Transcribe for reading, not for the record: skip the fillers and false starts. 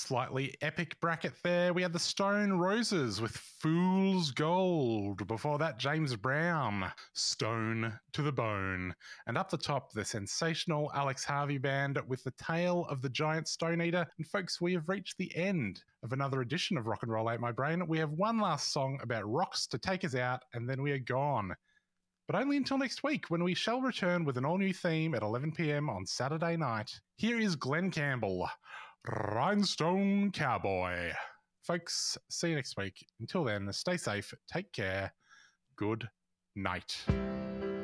slightly epic bracket there. We had the Stone Roses with Fool's Gold. Before that, James Brown, Stone to the Bone. And up the top, the sensational Alex Harvey Band with The Tale of the Giant Stone Eater. And folks, we have reached the end of another edition of Rock and Roll Ate My Brain. We have one last song about rocks to take us out, and then we are gone. But only until next week, when we shall return with an all-new theme at 11 p.m. on Saturday night. Here is Glenn Campbell, Rhinestone Cowboy. Folks, see you next week. Until then, stay safe, take care, good night.